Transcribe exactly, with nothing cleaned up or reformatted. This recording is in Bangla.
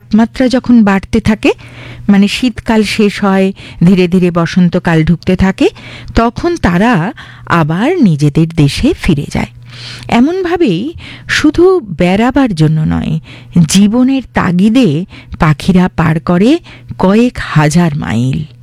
তাপমাত্রা যখন বাড়তে থাকে, মানে শীতকাল শেষ হয়, ধীরে ধীরে বসন্তকাল ঢুকতে থাকে, তখন তারা আবার নিজেদের দেশে ফিরে যায়। এমনভাবেই শুধু বেড়াবার জন্য নয়, জীবনের তাগিদে পাখিরা পার করে কয়েক হাজার মাইল।